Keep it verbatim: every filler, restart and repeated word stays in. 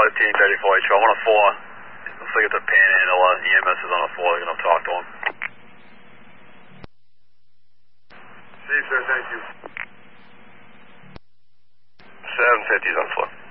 fifteen thirty-four H four. I'm on a four. Looks like it's a panhandle. Uh, E M S is on a four. They're going to talk to him. See, sir, thank you. seven fifty is on four.